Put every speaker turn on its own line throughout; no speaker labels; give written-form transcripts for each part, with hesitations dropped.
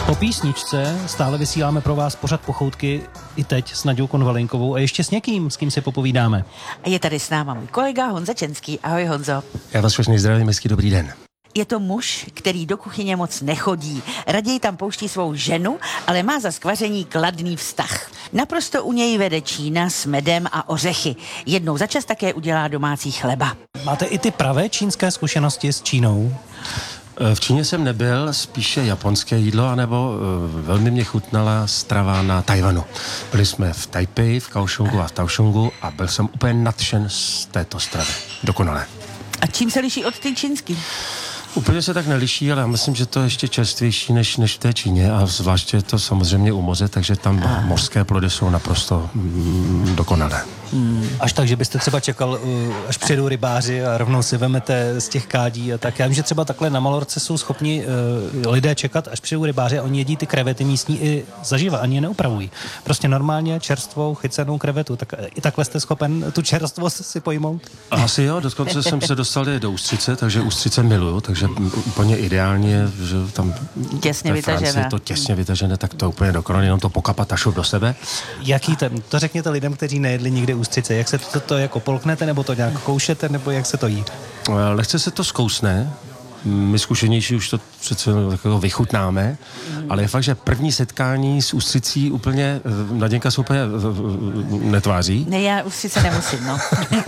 Po písničce stále vysíláme pro vás pořad Pochoutky i teď s Naďou Konvalinkovou a ještě s někým, s kým si popovídáme.
A je tady s náma můj kolega Honza Čenský. Ahoj Honzo.
Já vás všechny zdravím, hezký dobrý den.
Je to muž, který do kuchyně moc nechodí. Raději tam pouští svou ženu, ale má za skvaření kladný vztah. Naprosto u něj vede Čína s medem a ořechy. Jednou za čas také udělá domácí chleba.
Máte i ty pravé čínské zkušenosti s Čínou?
V Číně jsem nebyl, spíše japonské jídlo, anebo velmi mě chutnala strava na Tajvanu. Byli jsme v Taipei, v Kaohsiungu a v Taohsiungu a byl jsem úplně nadšen z této stravy. Dokonalé.
A čím se liší od té čínský?
Úplně se tak neliší, ale já myslím, že to je ještě čerstvější než v té Číně a zvláště je to samozřejmě u moře, takže tam mořské plody jsou naprosto dokonalé.
Až tak, že byste třeba čekal, až přijedou rybáři a rovnou si vemete z těch kádí a tak. Já vím, že třeba takhle na Malorce jsou schopni lidé čekat, až přijedou rybáři a oni jedí ty krevety místní i zaživa, ani je neupravují. Prostě normálně čerstvou chycenou krevetu. Tak i takhle jste schopen tu čerstvost si pojmout?
Asi jo, dokonce jsem se dostal do ústřice, takže ústřice miluju, takže úplně ideálně, že tam
těsně vytažené.
To těsně vytažené, tak to úplně dokonalé, jenom to pokapat a šup do sebe.
Jaký to řekněte lidem, kteří nejedli nikdy ústřice. Jak se to jako polknete, nebo to nějak koušete, nebo jak se to jí?
Lehce se to zkousne. My zkušenější už to přece takového vychutnáme, ale je fakt, že první setkání s ústřicí úplně, Naděnka se úplně netváří.
Ne, já ústřice nemusím, no.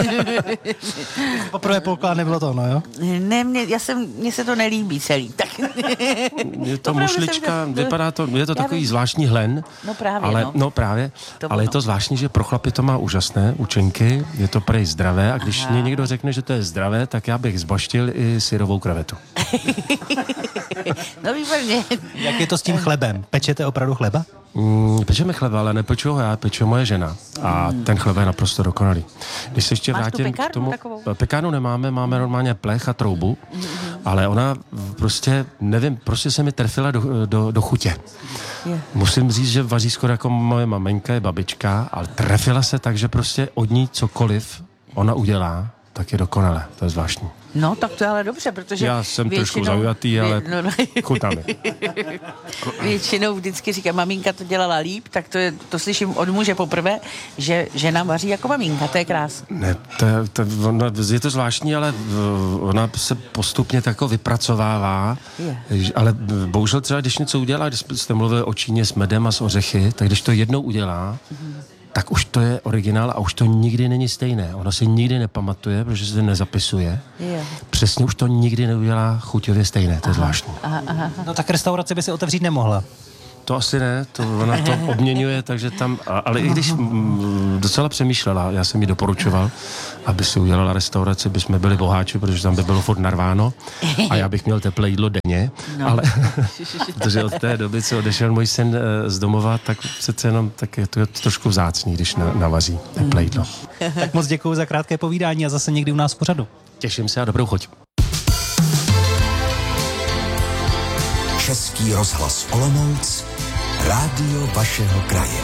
Poprvé polklá nebylo to, no jo?
Ne, mně se to nelíbí celý. Tak.
Je to mušlička, vypadá to, je to takový zvláštní hlen.
No právě,
ale je to zvláštní, že pro chlapy to má úžasné účinky, je to prej zdravé a když mě někdo řekne, že to je zdravé, tak já bych zbaštil i syrovou krevetu.
No výborně.
Jak je to s tím chlebem? Pečete opravdu chleba?
Pečeme chleba, ale nepeču ho já, peče moje žena. A ten chleba je naprosto dokonalý. Když se ještě vrátím k tomu... Pekárnu nemáme, máme normálně plech a troubu, ale ona prostě, nevím, prostě se mi trefila do chutě. Musím říct, že vaří skoro jako moje maminka, je babička, ale trefila se tak, že prostě od ní cokoliv ona udělá, tak je dokonalé. To je zvláštní.
No, tak to je ale dobře, protože
já jsem trošku zaujatý, ale chutná mi.
Většinou vždycky říkám, maminka to dělala líp, tak to slyším od muže poprvé, že žena vaří jako maminka, to je krásné.
Ne, je to zvláštní, ale ona se postupně tako vypracovává, ale bohužel třeba, když něco udělá, když jste mluvili o Číně s medem a s ořechy, tak když to jednou udělá, tak už to je originál a už to nikdy není stejné. Ona si nikdy nepamatuje, protože se to nezapisuje. Přesně už to nikdy neudělá chuťově stejné, to je zvláštní.
No tak restaurace by si otevřít nemohla.
To asi ne, ona to obměňuje, takže tam, ale i když docela přemýšlela, já jsem jí doporučoval, aby si udělala restauraci, by jsme byli boháči, protože tam by bylo furt narváno a já bych měl teplé jídlo denně, ale protože od té doby, co odešel můj syn z domova, tak přece jenom tak je to trošku vzácný, když navaří teplé jídlo.
Tak moc děkuju za krátké povídání a zase někdy u nás v pořadu.
Těším se a dobrou chuť.
Český rozhlas Olomouc, rádio vašeho kraje.